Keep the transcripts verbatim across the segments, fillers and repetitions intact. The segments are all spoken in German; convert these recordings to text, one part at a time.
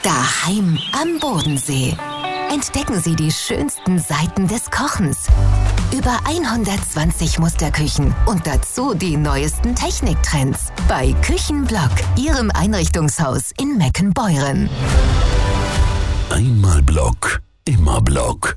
Daheim am Bodensee. Entdecken Sie die schönsten Seiten des Kochens. Über hundertzwanzig Musterküchen und dazu die neuesten Techniktrends. Bei Küchenblock, Ihrem Einrichtungshaus in Meckenbeuren. Einmal Block, immer Block.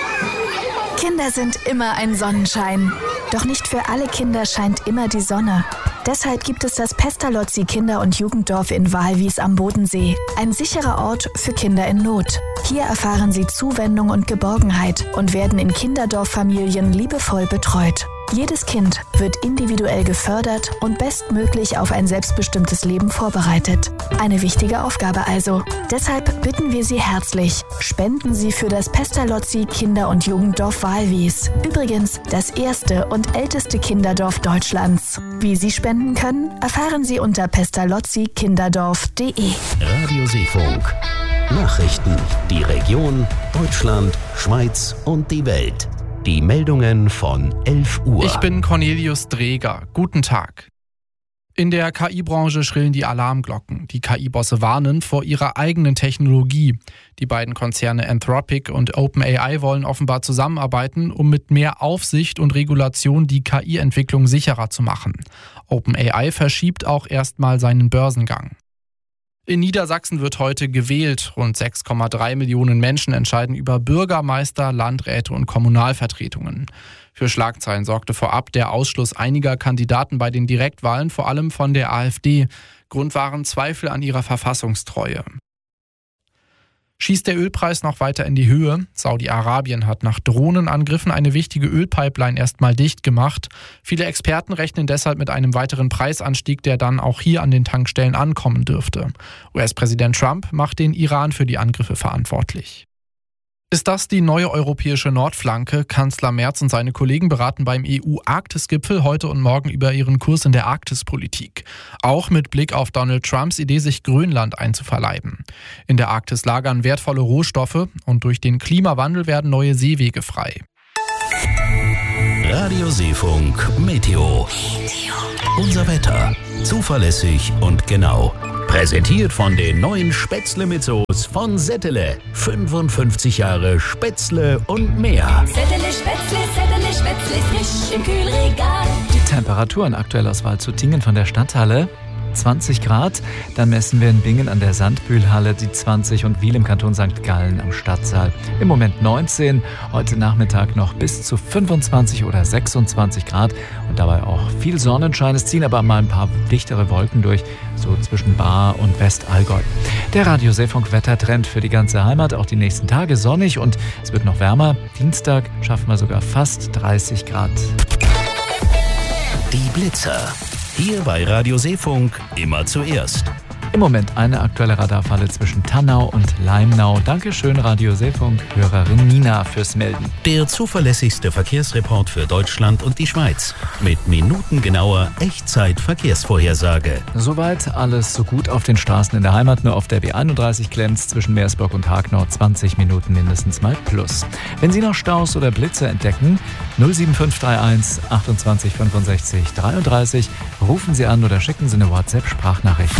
Kinder sind immer ein Sonnenschein. Doch nicht für alle Kinder scheint immer die Sonne. Deshalb gibt es das Pestalozzi Kinder- und Jugenddorf in Walwies am Bodensee. Ein sicherer Ort für Kinder in Not. Hier erfahren sie Zuwendung und Geborgenheit und werden in Kinderdorffamilien liebevoll betreut. Jedes Kind wird individuell gefördert und bestmöglich auf ein selbstbestimmtes Leben vorbereitet. Eine wichtige Aufgabe also. Deshalb bitten wir Sie herzlich, spenden Sie für das Pestalozzi Kinder- und Jugenddorf Walwies. Übrigens das erste und älteste Kinderdorf Deutschlands. Wie Sie spenden können, erfahren Sie unter pestalozzi kinderdorf punkt de. Radio Seefunk. Nachrichten, die Region, Deutschland, Schweiz und die Welt. Die Meldungen von elf Uhr. Ich bin Cornelius Dreger. Guten Tag. In der K I-Branche schrillen die Alarmglocken. Die K I-Bosse warnen vor ihrer eigenen Technologie. Die beiden Konzerne Anthropic und OpenAI wollen offenbar zusammenarbeiten, um mit mehr Aufsicht und Regulation die K I-Entwicklung sicherer zu machen. OpenAI verschiebt auch erstmal seinen Börsengang. In Niedersachsen wird heute gewählt. Rund sechs Komma drei Millionen Menschen entscheiden über Bürgermeister, Landräte und Kommunalvertretungen. Für Schlagzeilen sorgte vorab der Ausschluss einiger Kandidaten bei den Direktwahlen, vor allem von der AfD. Grund waren Zweifel an ihrer Verfassungstreue. Schießt der Ölpreis noch weiter in die Höhe? Saudi-Arabien hat nach Drohnenangriffen eine wichtige Ölpipeline erstmal dicht gemacht. Viele Experten rechnen deshalb mit einem weiteren Preisanstieg, der dann auch hier an den Tankstellen ankommen dürfte. U S-Präsident Trump macht den Iran für die Angriffe verantwortlich. Ist das die neue europäische Nordflanke? Kanzler Merz und seine Kollegen beraten beim E U-Arktis-Gipfel heute und morgen über ihren Kurs in der Arktispolitik. Auch mit Blick auf Donald Trumps Idee, sich Grönland einzuverleiben. In der Arktis lagern wertvolle Rohstoffe und durch den Klimawandel werden neue Seewege frei. Radio Seefunk Meteo. Unser Wetter. Zuverlässig und genau. Präsentiert von den neuen Spätzle mit Soße von Settele. fünfundfünfzig Jahre Spätzle und mehr. Settele Spätzle, Settele Spätzle, frisch im Kühlregal. Die Temperaturen aktuell aus Waldshutingen von der Stadthalle. zwanzig Grad, dann messen wir in Bingen an der Sandbühlhalle die zwanzig und Wiel im Kanton Sankt Gallen am Stadtsaal. Im Moment neunzehn, heute Nachmittag noch bis zu fünfundzwanzig oder sechsundzwanzig Grad und dabei auch viel Sonnenschein. Es ziehen aber mal ein paar dichtere Wolken durch, so zwischen Baar und Westallgäu. Der Radio Seefunk Wettertrend für die ganze Heimat, auch die nächsten Tage sonnig und es wird noch wärmer. Dienstag schaffen wir sogar fast dreißig Grad. Die Blitzer. Hier bei Radio Seefunk immer zuerst. Im Moment eine aktuelle Radarfalle zwischen Tannau und Leimnau. Dankeschön, Radio Seefunk, Hörerin Nina fürs Melden. Der zuverlässigste Verkehrsreport für Deutschland und die Schweiz. Mit minutengenauer Echtzeit-Verkehrsvorhersage. Soweit alles so gut auf den Straßen in der Heimat. Nur auf der B einunddreißig Glenz zwischen Meersburg und Hagnau zwanzig Minuten mindestens mal plus. Wenn Sie noch Staus oder Blitze entdecken, null sieben fünf drei eins achtundzwanzig fünfundsechzig dreiunddreißig. Rufen Sie an oder schicken Sie eine WhatsApp-Sprachnachricht.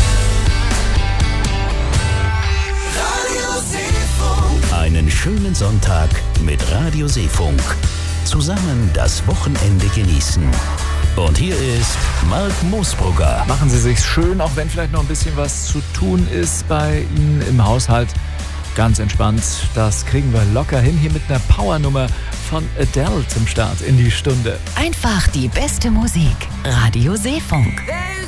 Einen schönen Sonntag mit Radio Seefunk. Zusammen das Wochenende genießen. Und hier ist Mark Moosbrugger. Machen Sie sich's schön, auch wenn vielleicht noch ein bisschen was zu tun ist bei Ihnen im Haushalt. Ganz entspannt, das kriegen wir locker hin. Hier mit einer Powernummer von Adele zum Start in die Stunde. Einfach die beste Musik. Radio Seefunk.